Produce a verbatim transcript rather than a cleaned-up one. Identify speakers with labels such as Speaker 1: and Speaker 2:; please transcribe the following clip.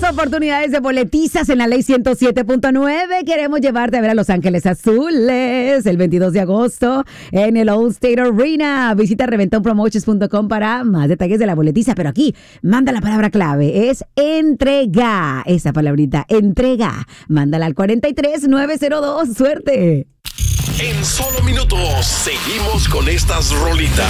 Speaker 1: oportunidades de boletizas en la ley ciento siete punto nueve. Queremos llevarte a ver a Los Ángeles Azules el veintidós de agosto en el All State Arena. Visita reventón promotions punto com para más detalles de la boletiza. Pero aquí, manda la palabra clave. Es entrega. Esa palabrita, entrega. Mándala al cuarenta y tres nueve cero dos. ¡Suerte!
Speaker 2: En solo minutos, seguimos con estas rolitas.